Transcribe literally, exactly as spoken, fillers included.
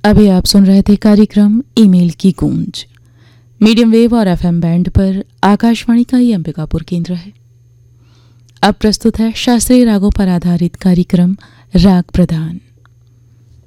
अभी आप सुन रहे थे कार्यक्रम ईमेल की गूंज। मीडियम वेव और एफएम बैंड पर आकाशवाणी का ये अंबिकापुर केंद्र है। अब प्रस्तुत है शास्त्रीय रागों पर आधारित कार्यक्रम राग प्रधान।